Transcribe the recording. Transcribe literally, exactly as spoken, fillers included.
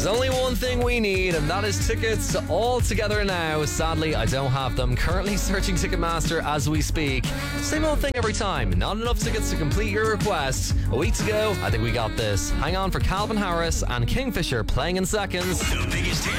There's only one thing we need, and that is tickets to All Together Now. Sadly, I don't have them. Currently searching Ticketmaster as we speak. Same old thing every time. Not enough tickets to complete your request. A week ago, I think we got this. Hang on for Calvin Harris and Kingfisher playing in seconds. The biggest